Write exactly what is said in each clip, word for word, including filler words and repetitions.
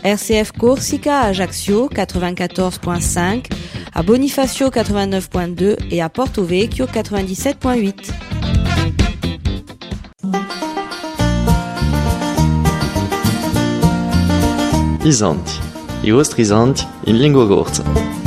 R C F Corsica à Ajaccio quatre-vingt-quatorze virgule cinq, à Bonifacio quatre-vingt-neuf virgule deux et à Porto Vecchio quatre-vingt-dix-sept virgule huit. Isanti, i vostri isanti in lingua corsa.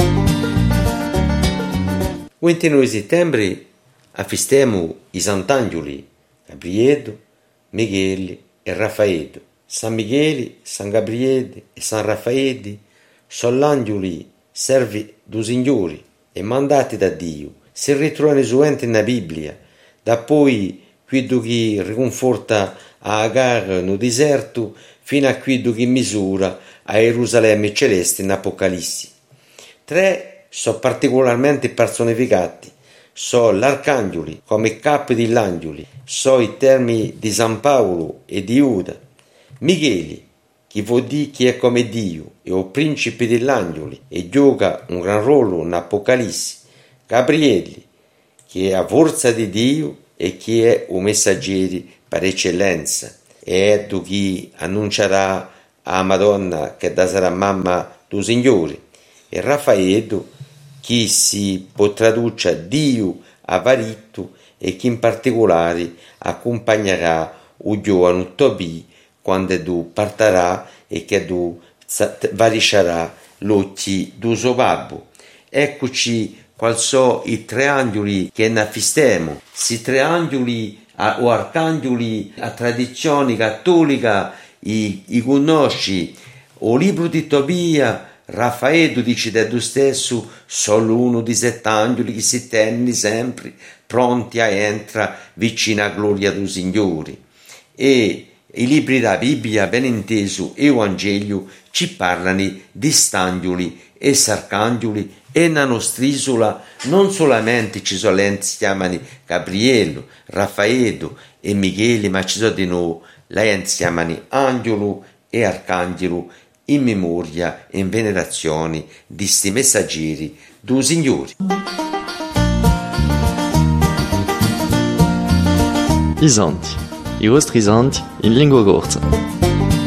Il ventinove settembre affistiamo i Sant'Angeli, Gabriele, Michele e Raffaele. San Michele, San Gabriele e San Raffaele sono angeli servi do Signore e mandati da Dio. Si ritrovano suente nella Bibbia, da poi quello che riconforta a Agar no deserto fino a quello che misura a Gerusalemme celeste in Apocalisse. Tre sono particolarmente personificati, sono l'arcangeli come capi degli angeli, sono i termini di San Paolo e di Giuda. Michele, che vuol dire che è come Dio, è il principe degli angeli e gioca un gran ruolo in Apocalisse. Gabriele, che è la forza di Dio e che è un messaggero per eccellenza, è chi annuncerà a Madonna che sarà mamma del Signore. E Raffaele, che si può tradurre Dio a varitto e che in particolare accompagnerà il giovane Tobì quando tu partirà e che tu variscerà l'occhi del suo babbo. Eccoci quali sono i tre angeli che ne affistiamo. Si tre angeli o arcangeli a tradizione cattolica i, i conosci. O libro di Tobia, Raffaele dice da tu stesso, solo uno di sette angeli che si tenne sempre pronti a entrare vicino alla gloria del Signore. E i libri della Bibbia, ben inteso, e il Vangelo ci parlano di st'angeli e sarcangeli e nella nostra isola non solamente ci sono lenti si chiamano Gabriele, Raffaele e Michele, ma ci sono di noi lenti si chiamano angelo e arcangelo in memoria e in venerazione di sti messaggeri del Signore. Isanti, i vostri isanti in lingua corsa.